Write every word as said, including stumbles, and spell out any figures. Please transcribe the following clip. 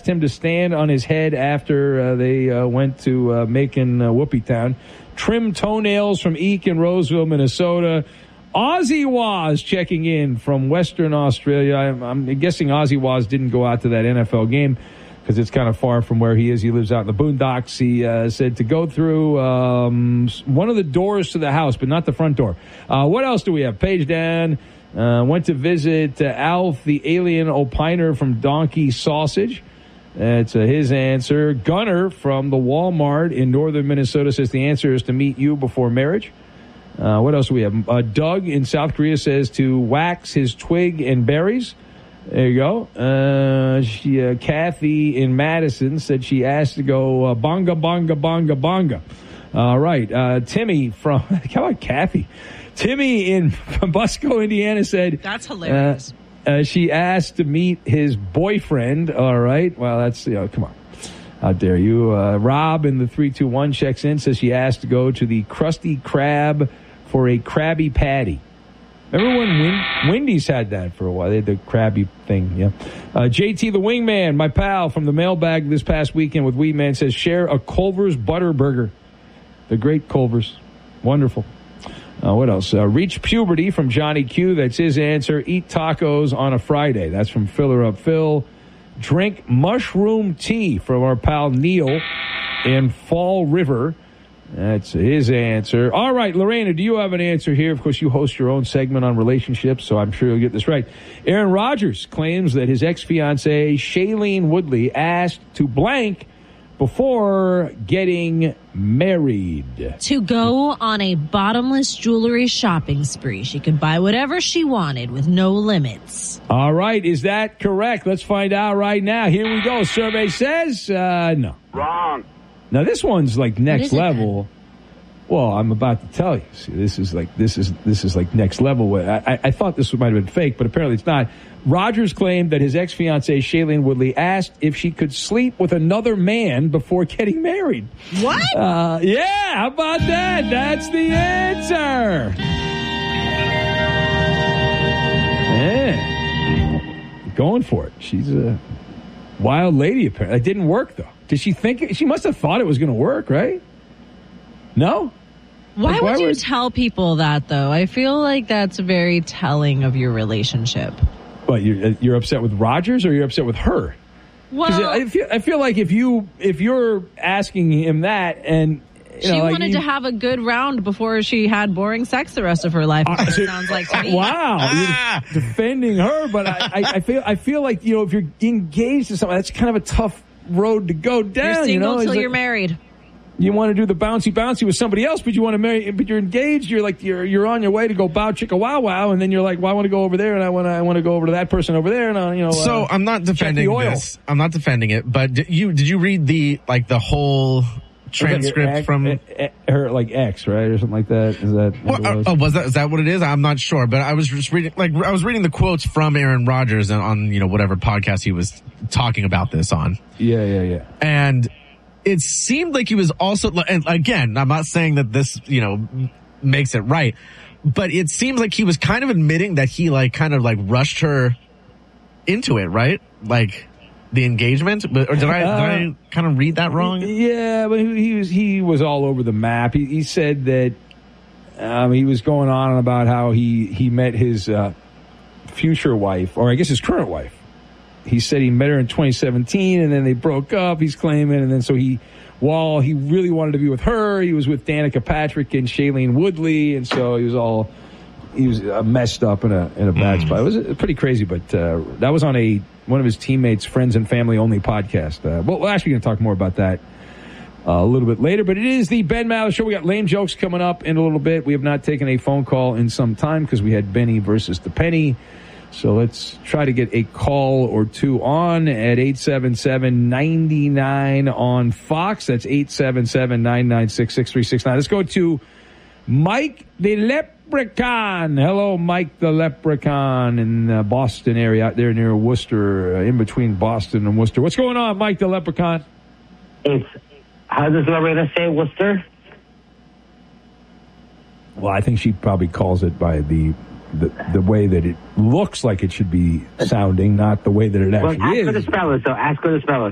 him to stand on his head after uh, they uh, went to uh, Macon, uh, Whoopie Town. Trim toenails from Eek in Roseville, Minnesota. Ozzy Waz checking in from Western Australia. I'm, I'm guessing Ozzy Waz didn't go out to that N F L game because it's kind of far from where he is. He lives out in the boondocks. He uh, said to go through um, one of the doors to the house, but not the front door. Uh, what else do we have? Page down. Uh, went to visit uh, Alf, the alien opiner from Donkey Sausage. That's uh, his answer. Gunner from the Walmart in northern Minnesota says the answer is to meet you before marriage. Uh, what else do we have? Uh, Doug in South Korea says to wax his twig and berries. There you go. Uh, she, uh, Kathy in Madison said she asked to go uh, bonga, bonga, bonga, bonga. All right. Uh, Timmy from, how about Kathy? Timmy in Busco, Indiana said. That's hilarious. Uh, uh, she asked to meet his boyfriend. All right. Well, that's, you know, come on. How dare you? Uh, Rob in the three two one checks in, says she asked to go to the Krusty Krab for a Krabby Patty. Remember when Win- Wendy's had that for a while? They had the Krabby thing, yeah. Uh, J T the Wingman, my pal from the mailbag this past weekend with Weedman, says share a Culver's Butter Burger. The great Culver's. Wonderful. Uh, what else? Uh, reach puberty from Johnny Q. That's his answer. Eat tacos on a Friday. That's from Filler Up Phil. Drink mushroom tea from our pal Neil in Fall River. That's his answer. All right, Lorena, do you have an answer here? Of course, you host your own segment on relationships, so I'm sure you'll get this right. Aaron Rodgers claims that his ex-fiancée, Shailene Woodley, asked to blank before getting married. To go on a bottomless jewelry shopping spree. She could buy whatever she wanted with no limits. All right, is that correct? Let's find out right now. Here we go. Survey says uh, no. Wrong. Now, this one's like next level. Well, I'm about to tell you. See, this is like this is this is like next level. I, I, I thought this might have been fake, but apparently it's not. Rodgers claimed that his ex-fiancée, Shailene Woodley, asked if she could sleep with another man before getting married. What? Uh, yeah, how about that? That's the answer. Yeah. Going for it. She's a wild lady, apparently. It didn't work, though. Did she think? She must have thought it was going to work, right? No? Why, like, would why you would... tell people that, though? I feel like that's very telling of your relationship. What, you're, you're upset with Rodgers or you're upset with her? Well, I feel, I feel like if, you, if you're asking him that and... You she know, like wanted you, to have a good round before she had boring sex the rest of her life. Uh, it sounds like to me. Wow, ah. You're defending her, but I, I, I feel I feel like, you know, if you're engaged to someone, that's kind of a tough road to go down. You're single you know? until like, you're married. You want to do the bouncy bouncy with somebody else, but you want to marry, but you're engaged. You're like you're you're on your way to go bow chicka wow wow, and then you're like, well, I want to go over there, and I want to I want to go over to that person over there, and I, you know. So uh, I'm not defending this. I'm not defending it, but did you did you read the like the whole transcript like from her like ex, right, or something like that? Is that what well, was? Oh, was that is that what it is? I'm not sure, but I was just reading like I was reading the quotes from Aaron Rodgers on, on you know whatever podcast he was talking about this on. Yeah, yeah, yeah, and. It seemed like he was also, and again, I'm not saying that this, you know, makes it right, but it seems like he was kind of admitting that he like kind of like rushed her into it, right? Like the engagement, or did I, uh, did I kind of read that wrong? Yeah, but he was, he was all over the map. He, he said that, um, he was going on about how he, he met his, uh, future wife, or I guess his current wife. He said he met her in twenty seventeen, and then they broke up, he's claiming, and then so he, while he really wanted to be with her, he was with Danica Patrick and Shailene Woodley, and so he was all, he was uh, messed up in a in a bad mm. spot. It was uh, pretty crazy, but uh, that was on a one of his teammates' friends and family only podcast. Uh, well, we're actually going to talk more about that uh, a little bit later, but it is the Ben Maller Show. We got lame jokes coming up in a little bit. We have not taken a phone call in some time because we had Benny versus the Penny. So let's try to get a call or two on at eight seven seven, nine nine on Fox. That's eight seven seven, nine nine six, six three six nine. Let's go to Mike the Leprechaun. Hello, Mike the Leprechaun in the Boston area out there near Worcester, uh, in between Boston and Worcester. What's going on, Mike the Leprechaun? It's, how does Lorena say Worcester? Well, I think she probably calls it by the... The, the way that it looks like it should be sounding, not the way that it actually well, ask is. Ask her to spell it, so ask her to spell it.